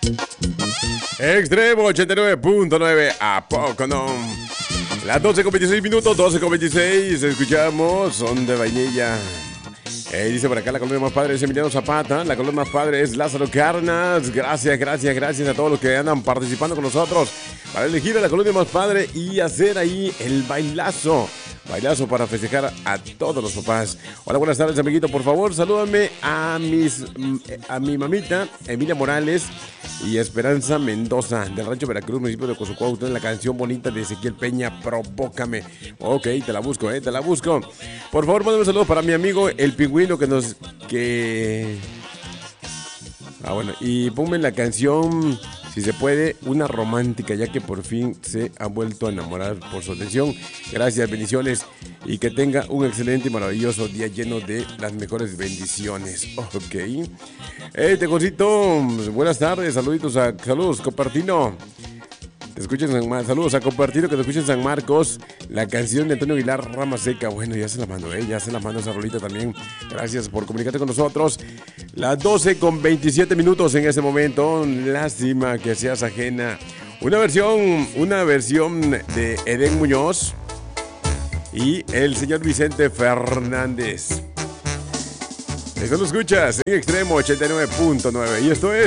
Extremo 89.9, ¿a poco no? Las 12:26, 12:26, escuchamos Son de Vainilla. Dice por acá, la colonia más padre es Emiliano Zapata, la colonia más padre es Lázaro Carnas. Gracias a todos los que andan participando con nosotros para elegir a la colonia más padre y hacer ahí el bailazo para festejar a todos los papás. Hola, buenas tardes, amiguito, por favor, salúdame a mi mamita, Emilia Morales y Esperanza Mendoza, del Rancho Veracruz, municipio de Cozucuautla, en la canción bonita de Ezequiel Peña, Provócame. Ok, te la busco. Por favor, mándame un saludo para mi amigo El Pingüino bueno, y ponme la canción, si se puede, una romántica, ya que por fin se ha vuelto a enamorar por su atención. Gracias, bendiciones, y que tenga un excelente y maravilloso día lleno de las mejores bendiciones. Ok. Tecorcito, buenas tardes, saludos, Compartino. Saludos a Compartido, que te escuchen en San Marcos. La canción de Antonio Aguilar, Rama Seca. Bueno, ya se la mando, esa rolita también. Gracias por comunicarte con nosotros. Las 12:27 en este momento. Lástima que seas ajena. Una versión de Edén Muñoz y el señor Vicente Fernández. Eso lo escuchas en Extremo 89.9. Y esto es